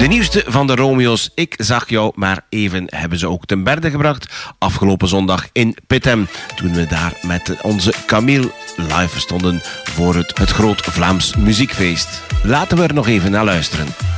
De nieuwste van de Romeo's, Ik zag jou maar even, hebben ze ook ten berde gebracht afgelopen zondag in Pittem. Toen we daar met onze Camille live stonden voor het Groot Vlaams Muziekfeest. Laten we er nog even naar luisteren.